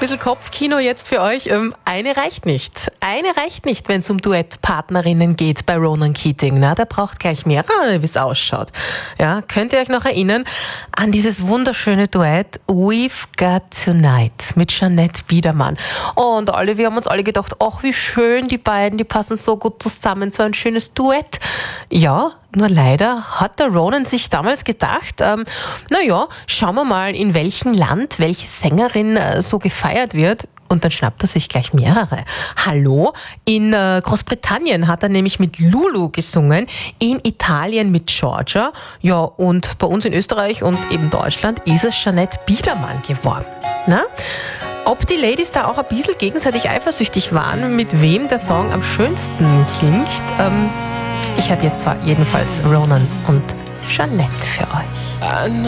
bisschen Kopfkino jetzt für euch. Eine reicht nicht. Eine reicht nicht, wenn es um Duettpartnerinnen geht bei Ronan Keating. Na, der braucht gleich mehrere, wie es ausschaut. Ja, könnt ihr euch noch erinnern an dieses wunderschöne Duett We've Got Tonight mit Jeanette Biedermann. Und wir haben uns alle gedacht, ach, wie schön die beiden, die passen so gut zusammen, so ein schönes Duett. Ja, nur leider hat der Ronan sich damals gedacht, schauen wir mal, in welchem Land welche Sängerin so gefeiert wird. Und dann schnappt er sich gleich mehrere. Hallo, in Großbritannien hat er nämlich mit Lulu gesungen, in Italien mit Georgia. Ja, und bei uns in Österreich und eben Deutschland ist es Jeanette Biedermann geworden. Na? Ob die Ladies da auch ein bisschen gegenseitig eifersüchtig waren, mit wem der Song am schönsten klingt, ich habe jetzt jedenfalls Ronan und Jeanette für euch.